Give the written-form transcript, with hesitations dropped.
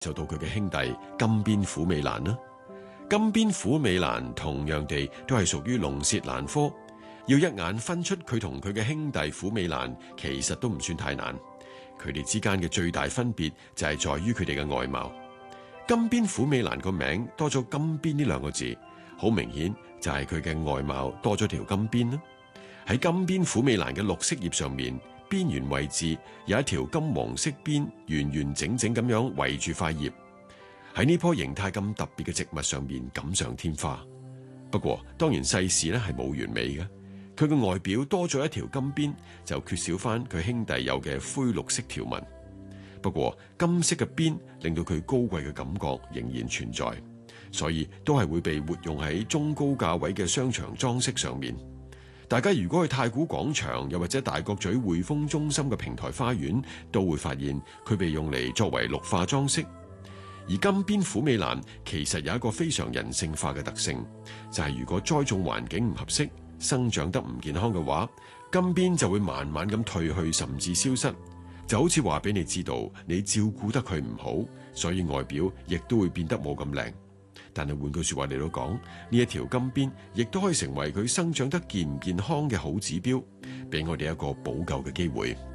就到佢嘅兄弟金邊虎尾蘭啦。金邊虎尾蘭同樣地都係屬於龍舌蘭科，要一眼分出佢同佢嘅兄弟虎尾蘭，其實都唔算太難。佢哋之間嘅最大分別就係在於佢哋嘅外貌。金邊虎尾蘭個名多咗金邊呢兩個字，好明顯就係佢嘅外貌多咗條金邊啦。喺金邊虎尾蘭嘅綠色葉上面，邊緣位置有一條金黃色邊，完完整整咁樣圍住塊葉。喺呢棵形態咁特別嘅植物上面錦上添花。不過當然世事咧係冇完美嘅，佢嘅外表多咗一條金邊，就缺少翻佢兄弟有嘅灰綠色條紋。不過金色嘅邊令到佢高貴嘅感覺仍然存在，所以都係會被活用喺中高價位嘅商場裝飾上面。大家如果去太古廣場又或者大角咀匯豐中心嘅平台花園，都會發現佢被用嚟作為綠化裝飾。而金邊虎尾蘭其實有一個非常人性化嘅特性，就係如果栽種環境唔合適，生長得唔健康嘅話，金邊就會慢慢咁退去，甚至消失，就好似話俾你知道你照顧得佢唔好，所以外表亦都會變得冇咁靚。但係換句說話嚟到講，呢一條金邊亦都可以成為佢生長得健唔健康嘅好指標，俾我哋一個補救嘅機會。